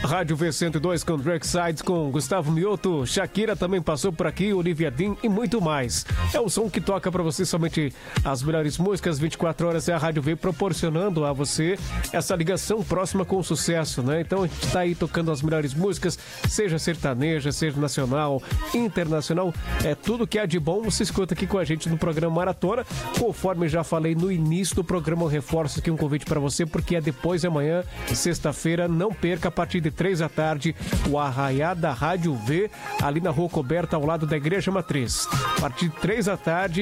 Rádio V102 com Drake Sides, com Gustavo Mioto, Shakira também passou por aqui, Olivia Dean e muito mais. É o som que toca pra você somente as melhores músicas, 24 horas é a Rádio V proporcionando a você essa ligação próxima com o sucesso, né? Então a gente tá aí tocando as melhores músicas, seja sertaneja, seja nacional, internacional, tudo que há de bom você escuta aqui com a gente no programa Maratona. Conforme já falei no início do programa, eu reforço aqui um convite pra você, porque é depois de amanhã, sexta-feira, não perca, a partir de 3 da tarde, o Arraiá da Rádio V, ali na Rua Coberta, ao lado da Igreja Matriz. A partir de 3 da tarde,